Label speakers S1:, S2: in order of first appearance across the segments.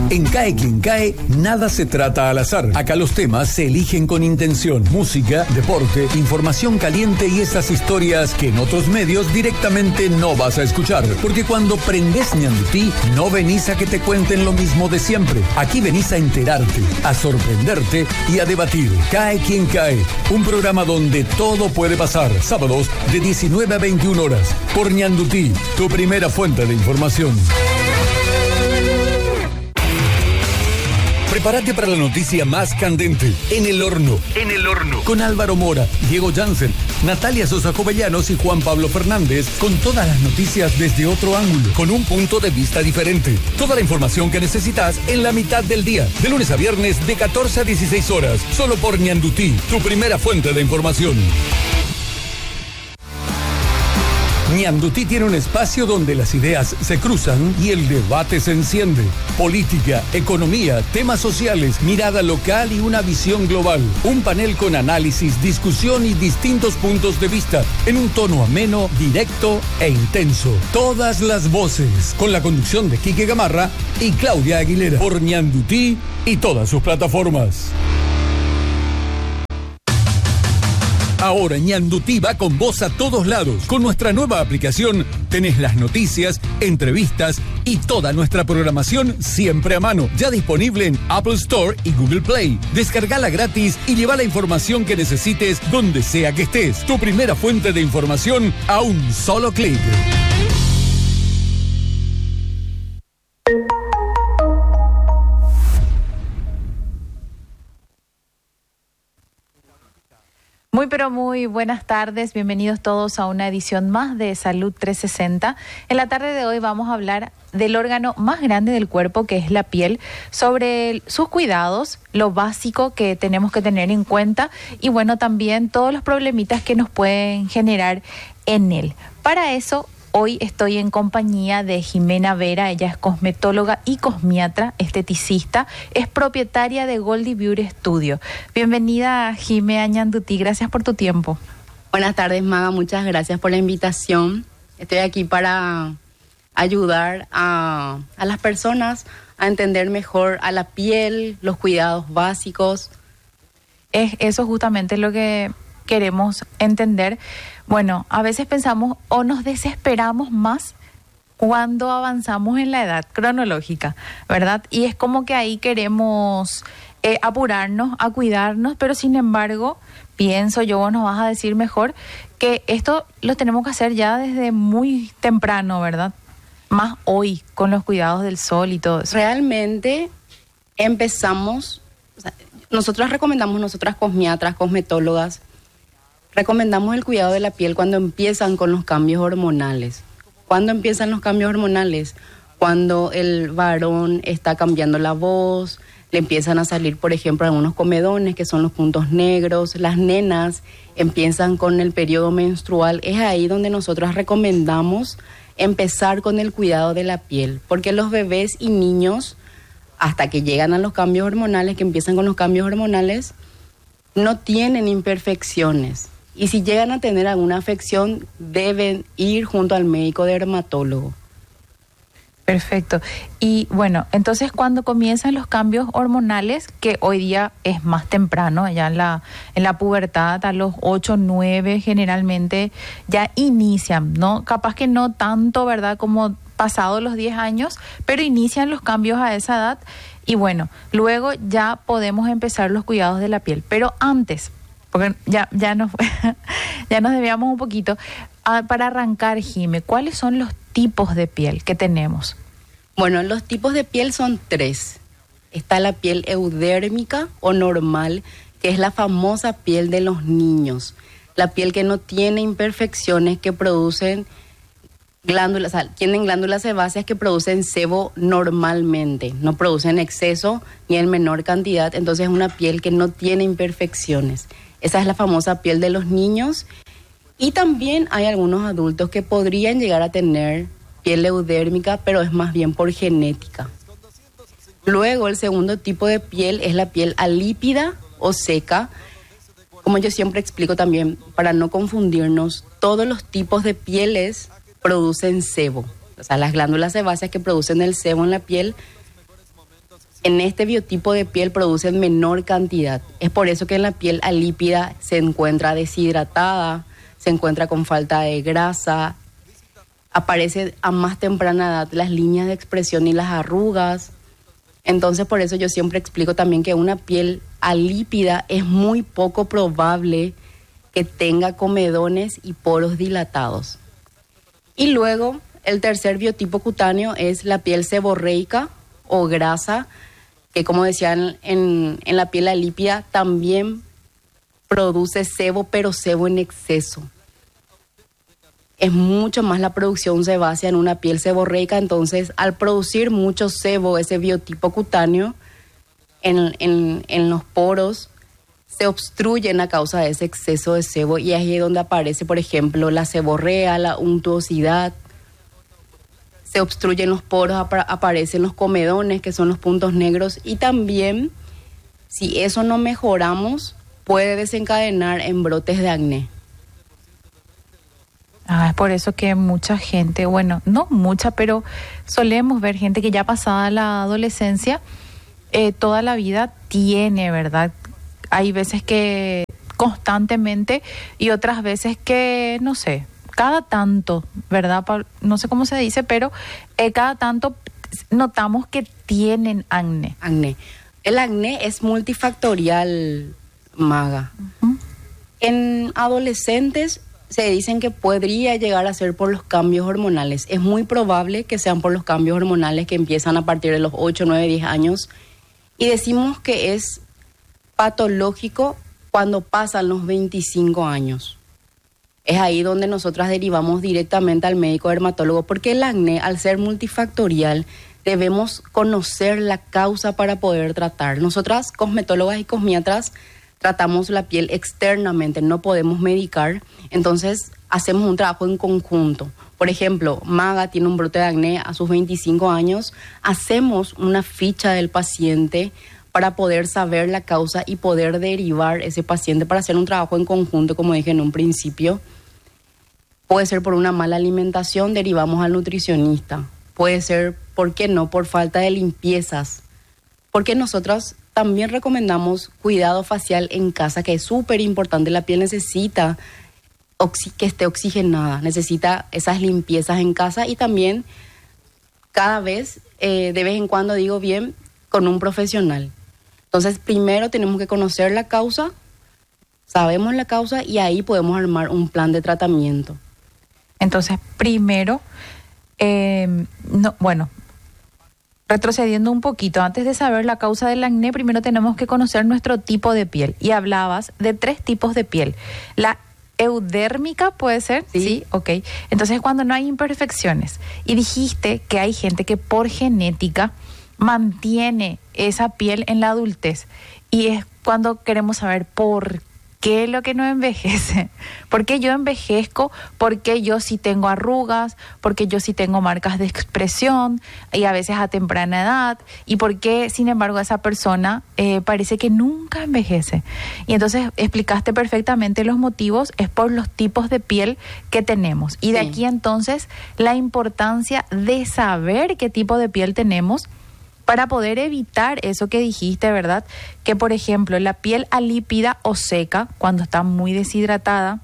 S1: En CAE Quien Cae, nada se trata al azar. Acá los temas se eligen con intención. Música, deporte, información caliente y esas historias que en otros medios directamente no vas a escuchar. Porque cuando prendes Ñandutí, no venís a que te cuenten lo mismo de siempre. Aquí venís a enterarte, a sorprenderte y a debatir. CAE Quien Cae, un programa donde todo puede pasar. Sábados de 19 a 21 horas. Por Ñandutí, tu primera fuente de información. Prepárate para la noticia más candente. En el horno. Con Álvaro Mora, Diego Jansen, Natalia Sosa Jovellanos y Juan Pablo Fernández, con todas las noticias desde otro ángulo, con un punto de vista diferente. Toda la información que necesitas en la mitad del día, de lunes a viernes de 14 a 16 horas, solo por Ñandutí, tu primera fuente de información. Ñandutí tiene un espacio donde las ideas se cruzan y el debate se enciende. Política, economía, temas sociales, mirada local y una visión global. Un panel con análisis, discusión y distintos puntos de vista en un tono ameno, directo e intenso. Todas las voces, con la conducción de Quique Gamarra y Claudia Aguilera. Por Ñandutí y todas sus plataformas. Ahora Ñandutí va con vos a todos lados. Con nuestra nueva aplicación tenés las noticias, entrevistas y toda nuestra programación siempre a mano. Ya disponible en Apple Store y Google Play. Descargala gratis y lleva la información que necesites donde sea que estés. Tu primera fuente de información a un solo clic.
S2: Muy pero muy buenas tardes, bienvenidos todos a una edición más de Salud 360. En la tarde de hoy vamos a hablar del órgano más grande del cuerpo, que es la piel, sobre sus cuidados, lo básico que tenemos que tener en cuenta y bueno, también todos los problemitas que nos pueden generar en él. Para eso, hoy estoy en compañía de Jimena Vera. Ella es cosmetóloga y cosmiatra, esteticista, es propietaria de Goldie Beauty Studio. Bienvenida, Jimena, a Ñandutí, gracias por tu tiempo.
S3: Buenas tardes, Maga, muchas gracias por la invitación. Estoy aquí para ayudar a las personas a entender mejor a la piel, los cuidados básicos.
S2: Es eso justamente lo que queremos entender. Bueno, a veces pensamos o nos desesperamos más cuando avanzamos en la edad cronológica, ¿verdad? Y es como que ahí queremos apurarnos a cuidarnos, pero sin embargo, pienso yo, vos nos vas a decir mejor, que esto lo tenemos que hacer ya desde muy temprano, ¿verdad? Más hoy, con los cuidados del sol y todo eso.
S3: Realmente empezamos, o sea, nosotras cosmiatras, cosmetólogas, recomendamos el cuidado de la piel cuando empiezan con los cambios hormonales. ¿Cuándo empiezan los cambios hormonales? Cuando el varón está cambiando la voz, le empiezan a salir, por ejemplo, algunos comedones, que son los puntos negros. Las nenas empiezan con el periodo menstrual. Es ahí donde nosotros recomendamos empezar con el cuidado de la piel. Porque los bebés y niños, hasta que llegan a los cambios hormonales, que empiezan con los cambios hormonales, no tienen imperfecciones. Y si llegan a tener alguna afección, deben ir junto al médico dermatólogo.
S2: Perfecto. Y bueno, entonces cuando comienzan los cambios hormonales, que hoy día es más temprano, ya en la pubertad, a los 8, 9 generalmente ya inician, ¿no? Capaz que no tanto, ¿verdad? Como pasados los 10 años, pero inician los cambios a esa edad. Y bueno, luego ya podemos empezar los cuidados de la piel. Pero antes, porque ya nos desviamos un poquito. Para arrancar, Jime, ¿cuáles son los tipos de piel que tenemos?
S3: Bueno, los tipos de piel son 3. Está la piel eudérmica o normal, que es la famosa piel de los niños. La piel que no tiene imperfecciones, que producen glándulas, o sea, tienen glándulas sebáceas que producen sebo normalmente. No producen exceso ni en menor cantidad, entonces es una piel que no tiene imperfecciones. Esa es la famosa piel de los niños. Y también hay algunos adultos que podrían llegar a tener piel eudérmica, pero es más bien por genética. Luego, el segundo tipo de piel es la piel alípida o seca. Como yo siempre explico también, para no confundirnos, todos los tipos de pieles producen sebo. O sea, las glándulas sebáceas que producen el sebo en la piel en este biotipo de piel producen menor cantidad. Es por eso que en la piel alípida se encuentra deshidratada, se encuentra con falta de grasa, aparece a más temprana edad las líneas de expresión y las arrugas. Entonces, por eso yo siempre explico también que una piel alípida es muy poco probable que tenga comedones y poros dilatados. Y luego, el tercer biotipo cutáneo es la piel seborreica o grasa, que como decían en la piel alípida también produce sebo, pero sebo en exceso. Es mucho más la producción sebácea en una piel seborreica, entonces al producir mucho sebo, ese biotipo cutáneo, en los poros, se obstruyen a causa de ese exceso de sebo y ahí es donde aparece, por ejemplo, la seborrea, la untuosidad. Se obstruyen los poros, aparecen los comedones, que son los puntos negros, y también, si eso no mejoramos, puede desencadenar en brotes de acné.
S2: Es por eso que mucha gente, bueno, no mucha, pero solemos ver gente que ya pasada la adolescencia, toda la vida tiene, ¿verdad? Hay veces que constantemente y otras veces que, no sé, cada tanto, ¿verdad? No sé cómo se dice, pero cada tanto notamos que tienen acné.
S3: El acné es multifactorial, Maga. Uh-huh. En adolescentes se dicen que podría llegar a ser por los cambios hormonales. Es muy probable que sean por los cambios hormonales que empiezan a partir de los 8, 9, 10 años. Y decimos que es patológico cuando pasan los 25 años. Es ahí donde nosotras derivamos directamente al médico dermatólogo, porque el acné, al ser multifactorial, debemos conocer la causa para poder tratar. Nosotras, cosmetólogas y cosmiatras, tratamos la piel externamente, no podemos medicar, entonces hacemos un trabajo en conjunto. Por ejemplo, Maga tiene un brote de acné a sus 25 años, hacemos una ficha del paciente para poder saber la causa y poder derivar ese paciente para hacer un trabajo en conjunto, como dije en un principio. Puede ser por una mala alimentación, derivamos al nutricionista. Puede ser, ¿por qué no?, por falta de limpiezas. Porque nosotros también recomendamos cuidado facial en casa, que es súper importante. La piel necesita que esté oxigenada, necesita esas limpiezas en casa y también cada vez, de vez en cuando, digo bien, con un profesional. Entonces, primero tenemos que conocer la causa, sabemos la causa y ahí podemos armar un plan de tratamiento.
S2: Entonces, primero, retrocediendo un poquito, antes de saber la causa del acné, primero tenemos que conocer nuestro tipo de piel. Y hablabas de 3 tipos de piel. La eudérmica, ¿puede ser? Sí, ok. Entonces, cuando no hay imperfecciones. Y dijiste que hay gente que por genética mantiene esa piel en la adultez. Y es cuando queremos saber por qué lo que no envejece. ¿Por qué yo envejezco? ¿Por qué yo sí tengo arrugas? ¿Por qué yo sí tengo marcas de expresión? Y a veces a temprana edad. ¿Y por qué, sin embargo, esa persona parece que nunca envejece? Y entonces explicaste perfectamente los motivos. Es por los tipos de piel que tenemos. Y de aquí entonces la importancia de saber qué tipo de piel tenemos para poder evitar eso que dijiste, ¿verdad? Que, por ejemplo, la piel alípida o seca, cuando está muy deshidratada,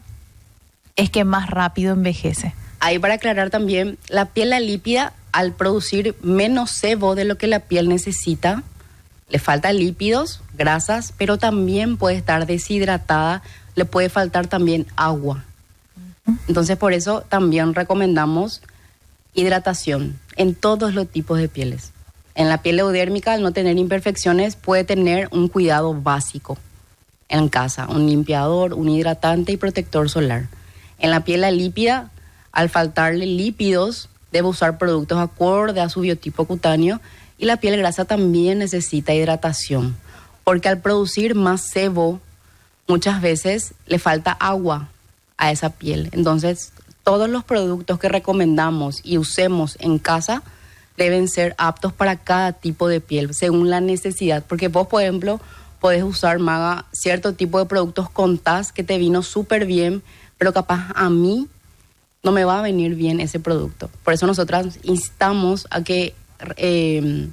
S2: es que más rápido envejece.
S3: Ahí para aclarar también, la piel alípida, al producir menos sebo de lo que la piel necesita, le falta lípidos, grasas, pero también puede estar deshidratada, le puede faltar también agua. Entonces, por eso también recomendamos hidratación en todos los tipos de pieles. En la piel eudérmica, al no tener imperfecciones, puede tener un cuidado básico en casa, un limpiador, un hidratante y protector solar. En la piel alípida, al faltarle lípidos, debe usar productos acorde a su biotipo cutáneo, y la piel grasa también necesita hidratación, porque al producir más sebo, muchas veces le falta agua a esa piel. Entonces, todos los productos que recomendamos y usemos en casa deben ser aptos para cada tipo de piel, según la necesidad. Porque vos, por ejemplo, podés usar, Maga, cierto tipo de productos con TAS que te vino súper bien, pero capaz a mí no me va a venir bien ese producto. Por eso nosotras instamos a que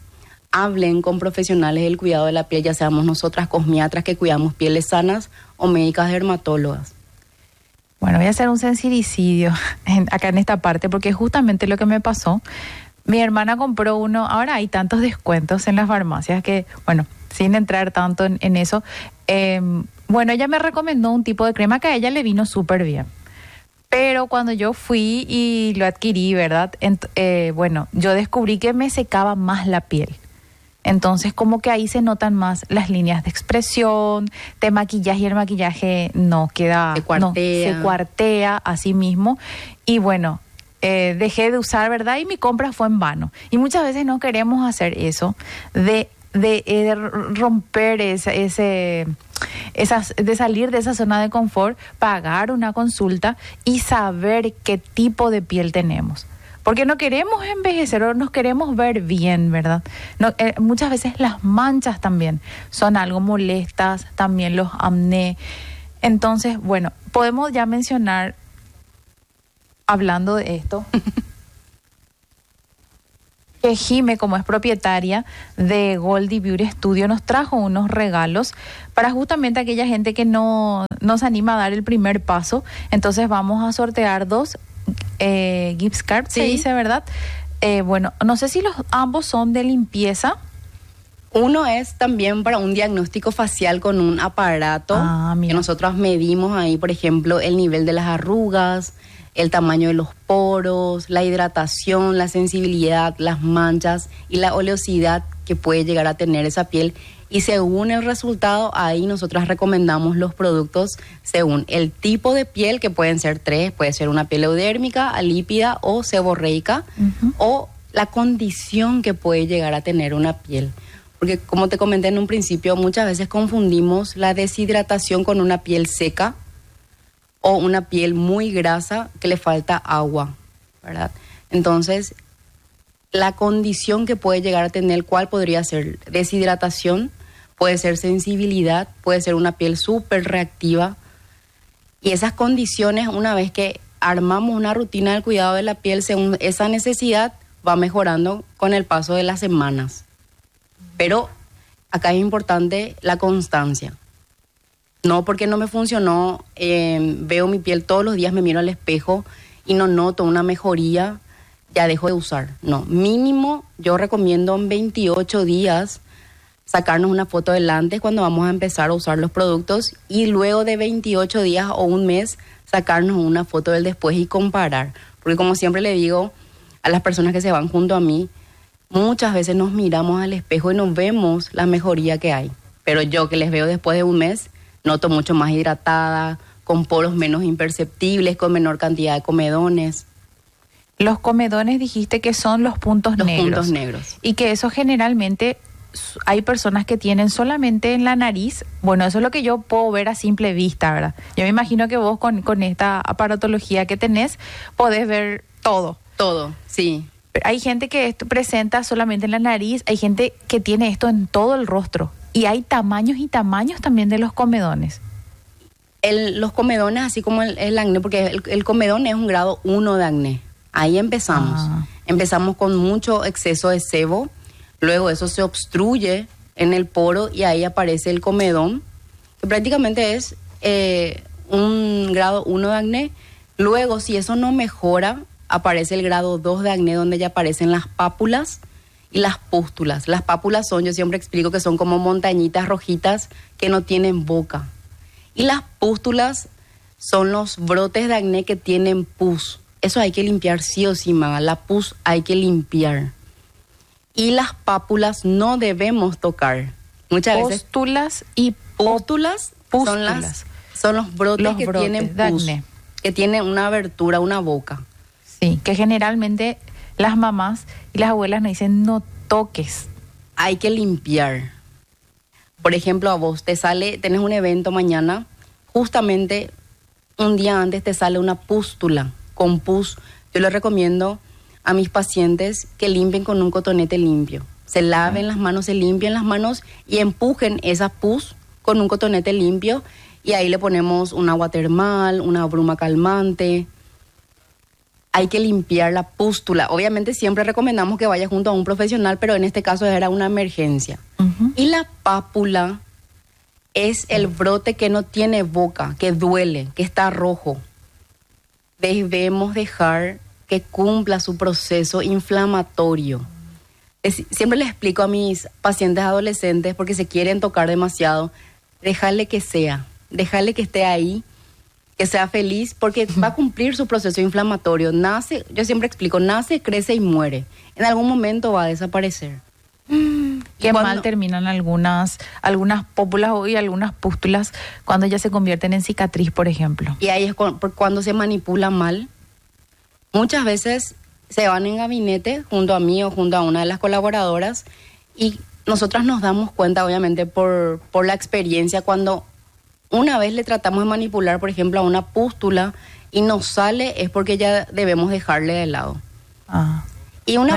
S3: hablen con profesionales del cuidado de la piel, ya seamos nosotras cosmiatras que cuidamos pieles sanas o médicas dermatólogas.
S2: Bueno, voy a hacer un sincericidio acá en esta parte, porque justamente lo que me pasó, mi hermana compró uno, ahora hay tantos descuentos en las farmacias que, bueno, sin entrar tanto en eso, bueno, ella me recomendó un tipo de crema que a ella le vino súper bien. Pero cuando yo fui y lo adquirí, ¿verdad? Bueno, yo descubrí que me secaba más la piel. Entonces, como que ahí se notan más las líneas de expresión, de maquillaje, y el maquillaje no queda... se cuartea a sí mismo. Y bueno, dejé de usar, ¿verdad? Y mi compra fue en vano. Y muchas veces no queremos hacer eso, de romper de salir de esa zona de confort, pagar una consulta y saber qué tipo de piel tenemos. Porque no queremos envejecer o nos queremos ver bien, ¿verdad? No, muchas veces las manchas también son algo molestas, también los acné. Entonces, bueno, podemos ya mencionar, hablando de esto, que Jime, como es propietaria de Goldie Beauty Studio, nos trajo unos regalos para justamente aquella gente que no se anima a dar el primer paso. Entonces vamos a sortear 2 gift cards, sí. Se dice, ¿verdad? Bueno, no sé si ambos son de limpieza.
S3: Uno es también para un diagnóstico facial con un aparato que nosotros medimos ahí, por ejemplo, el nivel de las arrugas, el tamaño de los poros, la hidratación, la sensibilidad, las manchas y la oleosidad que puede llegar a tener esa piel. Y según el resultado, ahí nosotras recomendamos los productos según el tipo de piel, que pueden ser 3, puede ser una piel eudérmica, alípida o seborreica, o la condición que puede llegar a tener una piel. Porque como te comenté en un principio, muchas veces confundimos la deshidratación con una piel seca o una piel muy grasa que le falta agua, ¿verdad? Entonces, la condición que puede llegar a tener, ¿cuál podría ser? Deshidratación, puede ser sensibilidad, puede ser una piel súper reactiva. Y esas condiciones, una vez que armamos una rutina del cuidado de la piel según esa necesidad, va mejorando con el paso de las semanas. Pero acá es importante la constancia. No porque no me funcionó, veo mi piel todos los días, me miro al espejo y no noto una mejoría, ya dejo de usar. No, mínimo yo recomiendo en 28 días sacarnos una foto del antes cuando vamos a empezar a usar los productos, y luego de 28 días o un mes sacarnos una foto del después y comparar. Porque como siempre le digo a las personas que se van junto a mí, muchas veces nos miramos al espejo y nos vemos la mejoría que hay. Pero yo que les veo después de un mes, noto mucho más hidratada, con poros menos imperceptibles, con menor cantidad de comedones.
S2: Los comedones dijiste que son los puntos negros.
S3: Los puntos negros.
S2: Y que eso generalmente hay personas que tienen solamente en la nariz. Bueno, eso es lo que yo puedo ver a simple vista, ¿verdad? Yo me imagino que vos con esta aparatología que tenés podés ver todo.
S3: Todo, sí.
S2: Pero hay gente que esto presenta solamente en la nariz, hay gente que tiene esto en todo el rostro. Y hay tamaños y tamaños también de los comedones.
S3: Los comedones, así como el acné, porque el comedón es un grado 1 de acné. Ahí empezamos. Empezamos con mucho exceso de sebo, luego eso se obstruye en el poro y ahí aparece el comedón, que prácticamente es un grado 1 de acné. Luego, si eso no mejora, aparece el grado 2 de acné, donde ya aparecen las pápulas y las pústulas. Las pápulas son, yo siempre explico que son como montañitas rojitas que no tienen boca. Y las pústulas son los brotes de acné que tienen pus. Eso hay que limpiar sí o sí, Maga. La pus hay que limpiar. Y las pápulas no debemos tocar. Muchas veces.
S2: Pústulas y
S3: pústulas. Son los brotes que tienen pus, que tienen una abertura, una boca.
S2: Sí, que generalmente las mamás y las abuelas nos dicen no toques.
S3: Hay que limpiar. Por ejemplo, a vos tenés un evento mañana, justamente un día antes te sale una pústula con pus. Yo les recomiendo a mis pacientes que limpien con un cotonete limpio. Se laven las manos, se limpien las manos y empujen esa pus con un cotonete limpio, y ahí le ponemos un agua termal, una bruma calmante. hay que limpiar la pústula. Obviamente siempre recomendamos que vaya junto a un profesional, pero en este caso era una emergencia. Y la pápula es el brote que no tiene boca, que duele, que está rojo. Debemos dejar que cumpla su proceso inflamatorio. Siempre les explico a mis pacientes adolescentes, porque se quieren tocar demasiado, dejarle que sea, dejarle que esté ahí, que sea feliz, porque va a cumplir su proceso inflamatorio. Nace, yo siempre explico, nace, crece y muere. En algún momento va a desaparecer.
S2: Qué mal terminan algunas pópulas y algunas pústulas cuando ya se convierten en cicatriz, por ejemplo.
S3: Y ahí es cuando se manipula mal. Muchas veces se van en gabinete junto a mí o junto a una de las colaboradoras y nosotras nos damos cuenta, obviamente, por la experiencia, cuando una vez le tratamos de manipular, por ejemplo, a una pústula y nos sale, es porque ya debemos dejarle de lado. Y una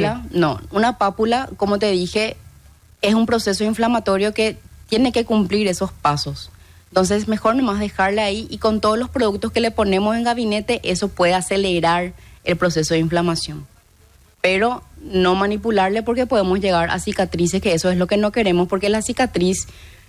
S3: pápula, como te dije, es un proceso inflamatorio que tiene que cumplir esos pasos. Entonces, mejor nomás dejarle ahí, y con todos los productos que le ponemos en gabinete, eso puede acelerar el proceso de inflamación. Pero no manipularle, porque podemos llegar a cicatrices, que eso es lo que no queremos, porque la cicatriz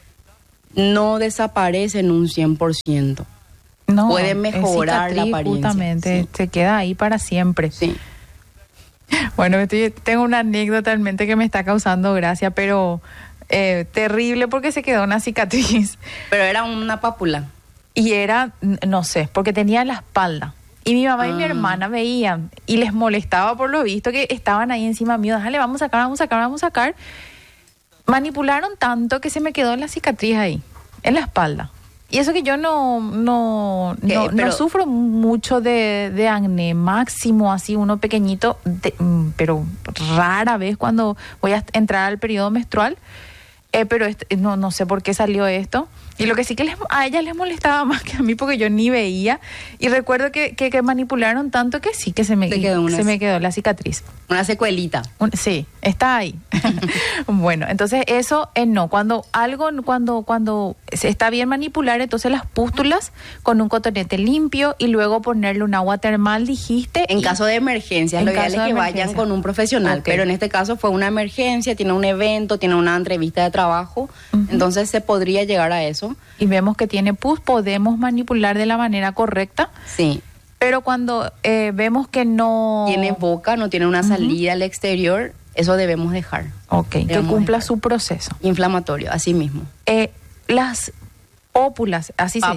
S3: no desaparece en un 100%.
S2: No,
S3: puede mejorar la apariencia.
S2: Justamente, se queda ahí para siempre.
S3: Sí.
S2: Bueno, tengo una anécdota en mente que me está causando gracia, pero terrible, porque se quedó una cicatriz.
S3: Pero era una pápula.
S2: Y era, no sé, porque tenía la espalda. Y mi mamá y mi hermana veían y les molestaba por lo visto que estaban ahí encima mío. Dale, vamos a sacar. Manipularon tanto que se me quedó la cicatriz ahí, en la espalda. Y eso que yo no sufro mucho de acné, máximo así uno pequeñito, pero rara vez cuando voy a entrar al periodo menstrual. Pero no sé por qué salió esto. Y lo que sí que a ellas les molestaba más que a mí, porque yo ni veía. Y recuerdo que manipularon tanto que sí, que se me quedó la cicatriz.
S3: Una secuelita.
S2: Sí, está ahí. Bueno, entonces eso no. Cuando se está bien manipular, entonces las pústulas con un cotonete limpio y luego ponerle un agua termal, dijiste.
S3: En caso de emergencia, lo ideal es que vayan con un profesional. Okay. Pero en este caso fue una emergencia, tiene un evento, tiene una entrevista de trabajo. Entonces se podría llegar a eso.
S2: Y vemos que tiene pus, podemos manipular de la manera correcta.
S3: Sí.
S2: Pero cuando vemos que no
S3: tiene boca, no tiene una salida al exterior, eso debemos dejar.
S2: Que cumpla su proceso
S3: inflamatorio, así mismo.
S2: Las pópulas,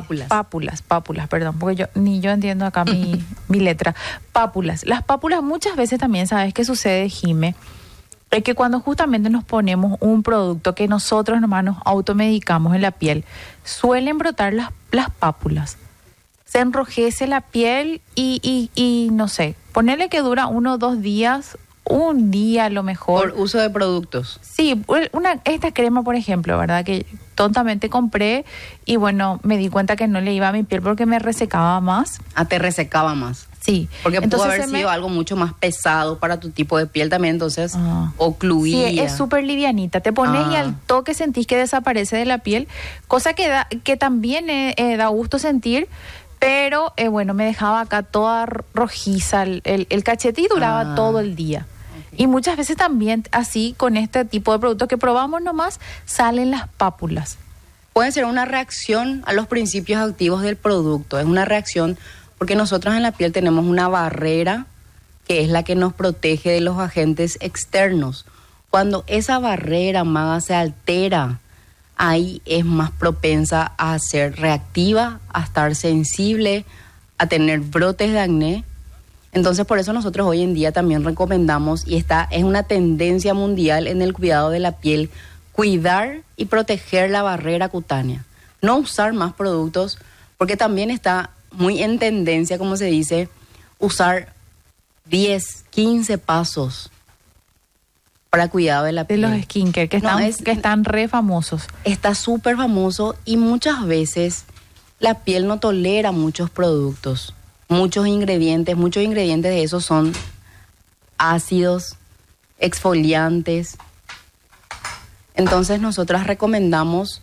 S2: pápulas, perdón, porque yo entiendo acá mi letra. Pápulas. Las pápulas muchas veces también, ¿sabes qué sucede, Jime? Es que cuando justamente nos ponemos un producto que nosotros nomás nos automedicamos en la piel, suelen brotar las pápulas. Se enrojece la piel y no sé, ponerle que dura 1 o 2 días, un día a lo mejor.
S3: Por uso de productos.
S2: Sí, esta crema, por ejemplo, ¿verdad? Que tontamente compré y bueno, me di cuenta que no le iba a mi piel porque me resecaba más.
S3: Te resecaba más.
S2: Sí.
S3: Porque pudo haber sido algo mucho más pesado para tu tipo de piel también, entonces ocluía.
S2: Sí, es súper livianita. Te pones y al toque sentís que desaparece de la piel, cosa que también da gusto sentir, pero bueno, me dejaba acá toda rojiza el cachete y duraba todo el día. Okay. Y muchas veces también así con este tipo de productos que probamos nomás, salen las pápulas.
S3: Puede ser una reacción a los principios activos del producto, es una reacción porque nosotros en la piel tenemos una barrera que es la que nos protege de los agentes externos. Cuando esa barrera, Maga, se altera, ahí es más propensa a ser reactiva, a estar sensible, a tener brotes de acné. Entonces, por eso nosotros hoy en día también recomendamos, y es una tendencia mundial en el cuidado de la piel, cuidar y proteger la barrera cutánea. No usar más productos, porque también está muy en tendencia, como se dice, usar 10, 15 pasos para cuidado de la piel.
S2: De los skincare, que están re famosos.
S3: Está súper famoso y muchas veces la piel no tolera muchos productos, muchos ingredientes de esos son ácidos, exfoliantes. Entonces nosotras recomendamos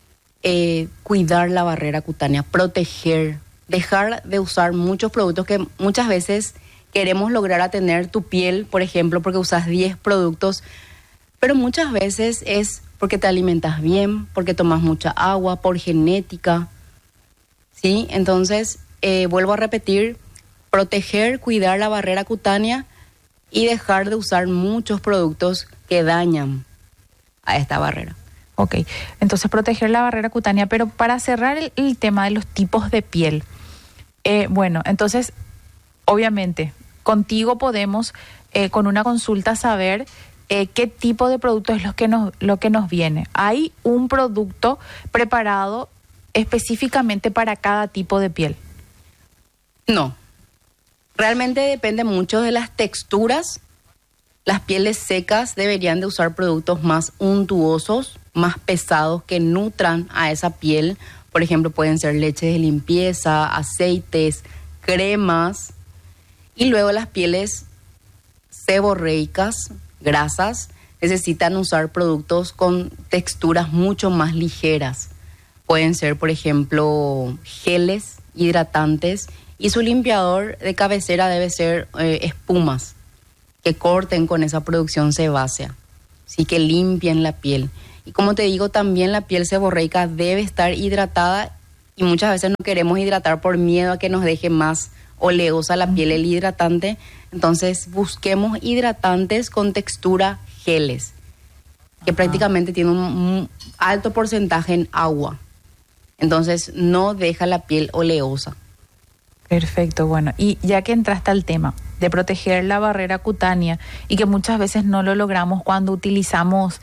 S3: cuidar la barrera cutánea, proteger, dejar de usar muchos productos que muchas veces queremos lograr a tener tu piel, por ejemplo, porque usas 10 productos, pero muchas veces es porque te alimentas bien, porque tomas mucha agua, por genética, ¿sí? Entonces, vuelvo a repetir, proteger, cuidar la barrera cutánea y dejar de usar muchos productos que dañan a esta barrera.
S2: Ok, entonces proteger la barrera cutánea, pero para cerrar el tema de los tipos de piel, bueno, entonces, obviamente, contigo podemos, con una consulta, saber qué tipo de producto es lo que nos viene. ¿Hay un producto preparado específicamente para cada tipo de piel?
S3: No. Realmente depende mucho de las texturas. Las pieles secas deberían de usar productos más untuosos, más pesados, que nutran a esa piel. Por ejemplo, pueden ser leches de limpieza, aceites, cremas. Y luego las pieles seborreicas, grasas, necesitan usar productos con texturas mucho más ligeras. Pueden ser, por ejemplo, geles hidratantes, y su limpiador de cabecera debe ser espumas que corten con esa producción sebácea, sí, que limpien la piel. Y como te digo, también la piel seborreica debe estar hidratada, y muchas veces no queremos hidratar por miedo a que nos deje más oleosa la piel el hidratante. Entonces busquemos hidratantes con textura geles, que prácticamente tienen un alto porcentaje en agua. Entonces no deja la piel oleosa.
S2: Perfecto, bueno, y ya que entraste al tema de proteger la barrera cutánea y que muchas veces no lo logramos cuando utilizamos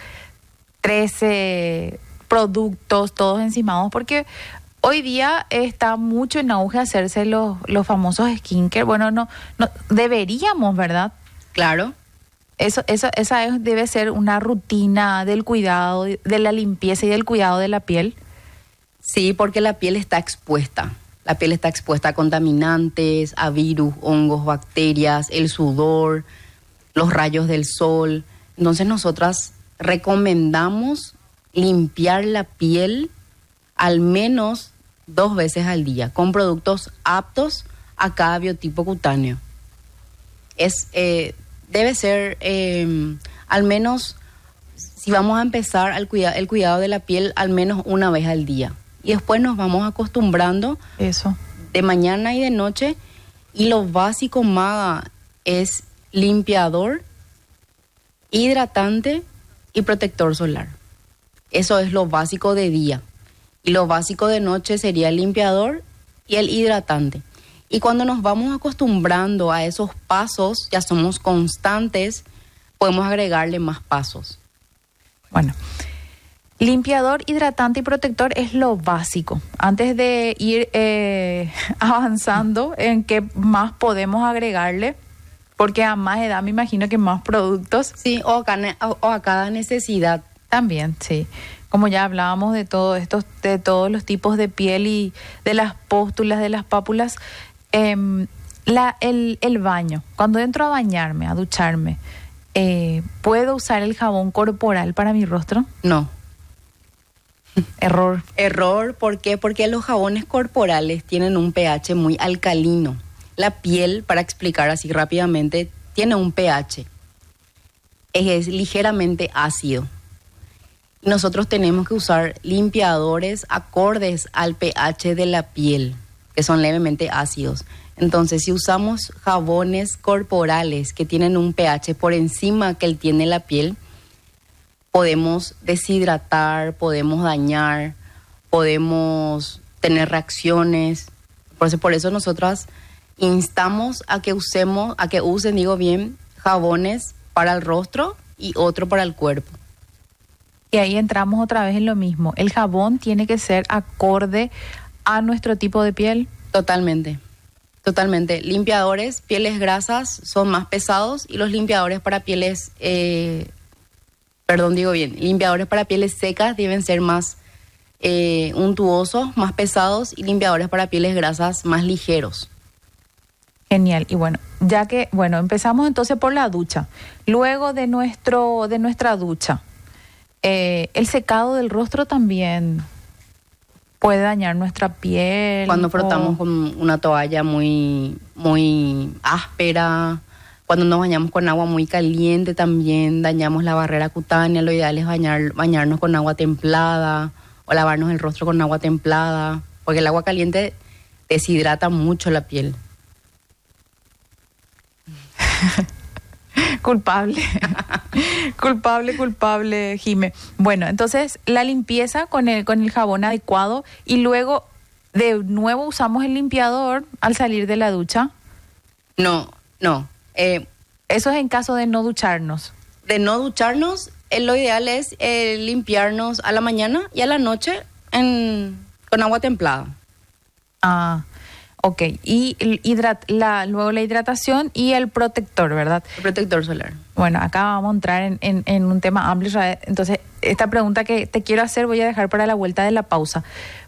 S2: 13 productos todos encimados, porque hoy día está mucho en auge hacerse los famosos skincare. Bueno, no deberíamos, ¿verdad?
S3: Claro.
S2: Esa debe ser una rutina del cuidado, de la limpieza y del cuidado de la piel.
S3: Sí, porque la piel está expuesta. La piel está expuesta a contaminantes, a virus, hongos, bacterias, el sudor, los rayos del sol. Entonces nosotras recomendamos limpiar la piel al menos 2 veces al día con productos aptos a cada biotipo cutáneo. Debe ser al menos, si vamos a empezar el cuidado de la piel, al menos 1 vez al día. Y después nos vamos acostumbrando
S2: eso
S3: de mañana y de noche. Y lo básico, Maga, es limpiador, hidratante y protector solar. Eso es lo básico de día. Y lo básico de noche sería el limpiador y el hidratante. Y cuando nos vamos acostumbrando a esos pasos, ya somos constantes, podemos agregarle más pasos.
S2: Bueno, limpiador, hidratante y protector es lo básico. Antes de ir avanzando en qué más podemos agregarle, porque a más edad me imagino que más productos.
S3: Sí, o a cada necesidad.
S2: También, sí. Como ya hablábamos de todo esto, de todos los tipos de piel y de las pústulas, de las pápulas, el baño. Cuando entro a bañarme, a ducharme, ¿puedo usar el jabón corporal para mi rostro?
S3: No.
S2: Error.
S3: ¿Por qué? Porque los jabones corporales tienen un pH muy alcalino. La piel, para explicar así rápidamente, tiene un pH. Es ligeramente ácido. Nosotros tenemos que usar limpiadores acordes al pH de la piel, que son levemente ácidos. Entonces, si usamos jabones corporales que tienen un pH por encima que tiene la piel, podemos deshidratar, podemos dañar, podemos tener reacciones. Por eso nosotras instamos a que usen, jabones para el rostro y otro para el cuerpo.
S2: Y ahí entramos otra vez en lo mismo. El jabón tiene que ser acorde a nuestro tipo de piel.
S3: Totalmente. Limpiadores, pieles grasas son más pesados, y los limpiadores para pieles, limpiadores para pieles secas deben ser más untuosos, más pesados, y limpiadores para pieles grasas más ligeros.
S2: Genial. Y bueno, empezamos entonces por la ducha. Luego de nuestra ducha, el secado del rostro también puede dañar nuestra piel.
S3: Cuando frotamos con una toalla muy, muy áspera, cuando nos bañamos con agua muy caliente también dañamos la barrera cutánea. Lo ideal es bañarnos con agua templada o lavarnos el rostro con agua templada, porque el agua caliente deshidrata mucho la piel.
S2: Culpable. culpable, Jime. Bueno, entonces la limpieza con el jabón adecuado y luego de nuevo usamos el limpiador al salir de la ducha.
S3: No.
S2: Eso es en caso de no ducharnos.
S3: De no ducharnos, lo ideal es limpiarnos a la mañana y a la noche con agua templada.
S2: Ah, ok. Y luego la hidratación y el protector, ¿verdad?
S3: El protector solar.
S2: Bueno, acá vamos a entrar en un tema amplio. Entonces, esta pregunta que te quiero hacer voy a dejar para la vuelta de la pausa.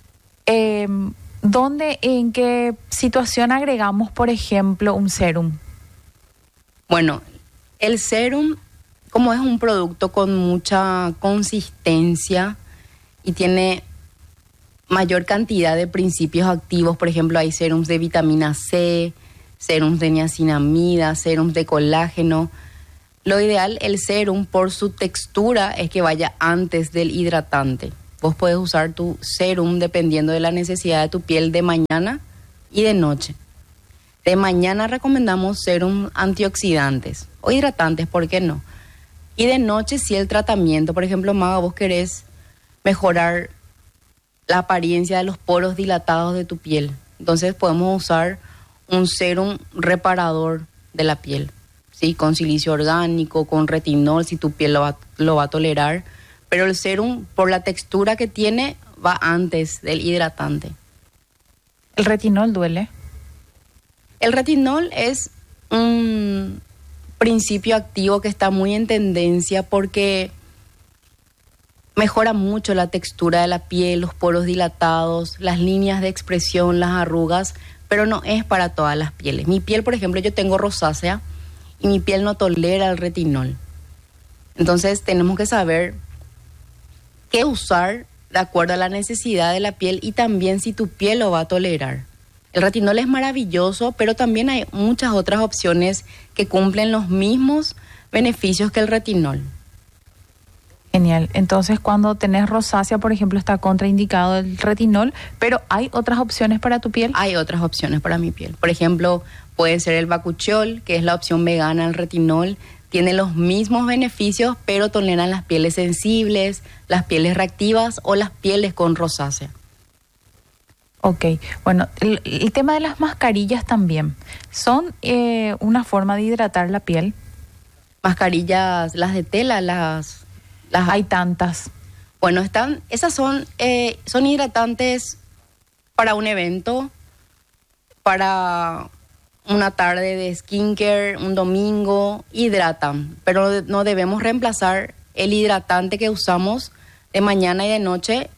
S2: ¿En qué situación agregamos, por ejemplo, un serum?
S3: Bueno, el serum, como es un producto con mucha consistencia y tiene mayor cantidad de principios activos, por ejemplo, hay serums de vitamina C, serums de niacinamida, serums de colágeno. Lo ideal, el serum, por su textura, es que vaya antes del hidratante. Vos podés usar tu serum dependiendo de la necesidad de tu piel de mañana y de noche. De mañana recomendamos serum antioxidantes o hidratantes, ¿por qué no? Y de noche si el tratamiento, por ejemplo, Maga, vos querés mejorar la apariencia de los poros dilatados de tu piel. Entonces podemos usar un serum reparador de la piel, ¿sí? Con silicio orgánico, con retinol, si tu piel lo va a tolerar. Pero el serum, por la textura que tiene, va antes del hidratante.
S2: ¿El retinol duele?
S3: El retinol es un principio activo que está muy en tendencia porque mejora mucho la textura de la piel, los poros dilatados, las líneas de expresión, las arrugas, pero no es para todas las pieles. Mi piel, por ejemplo, yo tengo rosácea y mi piel no tolera el retinol. Entonces tenemos que saber qué usar de acuerdo a la necesidad de la piel y también si tu piel lo va a tolerar. El retinol es maravilloso, pero también hay muchas otras opciones que cumplen los mismos beneficios que el retinol.
S2: Genial. Entonces, cuando tenés rosácea, por ejemplo, está contraindicado el retinol, pero ¿hay otras opciones para tu piel?
S3: Hay otras opciones para mi piel. Por ejemplo, puede ser el bakuchiol, que es la opción vegana del retinol. Tiene los mismos beneficios, pero toleran las pieles sensibles, las pieles reactivas o las pieles con rosácea.
S2: Ok, bueno, el tema de las mascarillas también. ¿Son una forma de hidratar la piel?
S3: Mascarillas, las de tela, las
S2: hay tantas.
S3: Bueno, esas son hidratantes para un evento, para una tarde de skincare, un domingo, hidratan. Pero no debemos reemplazar el hidratante que usamos de mañana y de noche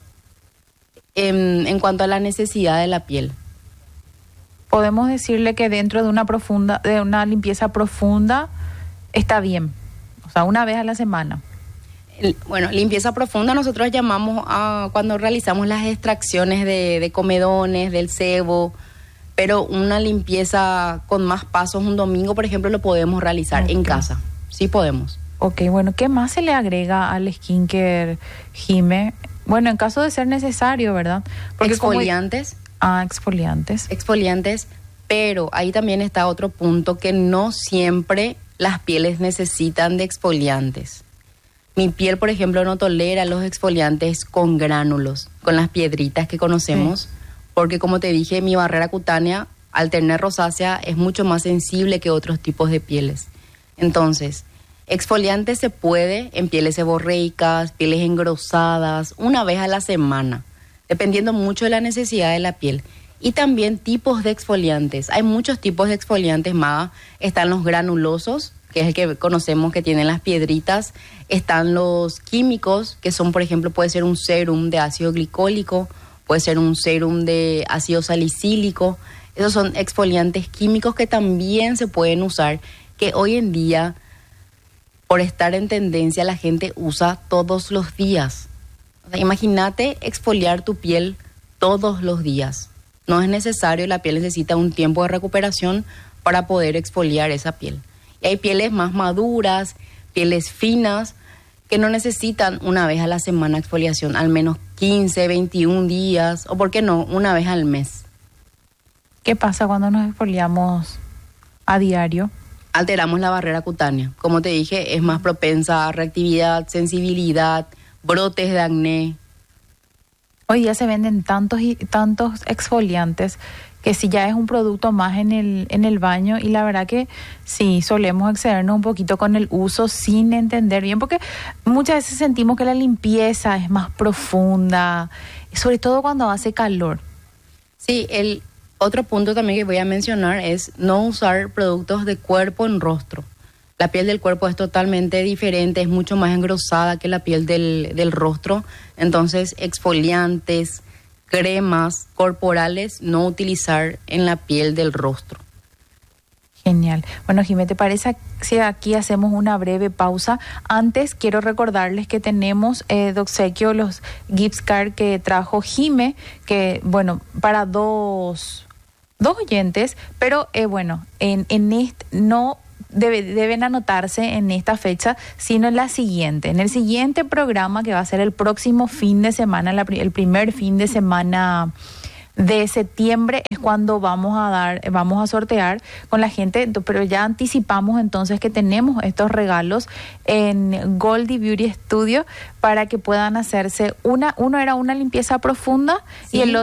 S3: en cuanto a la necesidad de la piel.
S2: Podemos decirle que dentro de una limpieza profunda está bien, o sea, una vez a la semana.
S3: Bueno, limpieza profunda nosotros llamamos a cuando realizamos las extracciones de comedones, del sebo, pero una limpieza con más pasos un domingo, por ejemplo, lo podemos realizar en casa. Sí podemos.
S2: Ok, bueno, ¿qué más se le agrega al skincare, Jime? Bueno, en caso de ser necesario, ¿verdad?
S3: Porque exfoliantes.
S2: Exfoliantes.
S3: Exfoliantes, pero ahí también está otro punto, que no siempre las pieles necesitan de exfoliantes. Mi piel, por ejemplo, no tolera los exfoliantes con gránulos, con las piedritas que conocemos, porque como te dije, mi barrera cutánea, al tener rosácea, es mucho más sensible que otros tipos de pieles. Entonces, exfoliante se puede en pieles seborreicas, pieles engrosadas, una vez a la semana, dependiendo mucho de la necesidad de la piel. Y también tipos de exfoliantes. Hay muchos tipos de exfoliantes, Maga. Están los granulosos, que es el que conocemos que tienen las piedritas. Están los químicos, que son, por ejemplo, puede ser un serum de ácido glicólico, puede ser un serum de ácido salicílico. Esos son exfoliantes químicos que también se pueden usar, que hoy en día, por estar en tendencia, la gente usa todos los días. O sea, imagínate exfoliar tu piel todos los días. No es necesario, la piel necesita un tiempo de recuperación para poder exfoliar esa piel. Y hay pieles más maduras, pieles finas, que no necesitan una vez a la semana exfoliación, al menos 15, 21 días, o por qué no, una vez al mes.
S2: ¿Qué pasa cuando nos exfoliamos a diario?
S3: Alteramos la barrera cutánea. Como te dije, es más propensa a reactividad, sensibilidad, brotes de acné.
S2: Hoy día se venden tantos y tantos exfoliantes que si ya es un producto más en el baño, y la verdad que sí, solemos excedernos un poquito con el uso sin entender bien, porque muchas veces sentimos que la limpieza es más profunda, sobre todo cuando hace calor.
S3: Sí, el otro punto también que voy a mencionar es no usar productos de cuerpo en rostro. La piel del cuerpo es totalmente diferente, es mucho más engrosada que la piel del rostro. Entonces, exfoliantes, cremas corporales, no utilizar en la piel del rostro.
S2: Genial. Bueno, Jimé, ¿te parece si aquí hacemos una breve pausa? Antes quiero recordarles que tenemos de obsequio los gift cards que trajo Jimé, que bueno, para dos oyentes, pero bueno, en este no deben anotarse en esta fecha, sino en la siguiente. En el siguiente programa, que va a ser el próximo fin de semana, el primer fin de semana de septiembre, es cuando vamos a sortear con la gente, pero ya anticipamos entonces que tenemos estos regalos en Goldie Beauty Studio para que puedan hacerse uno era una limpieza profunda, sí, y el otro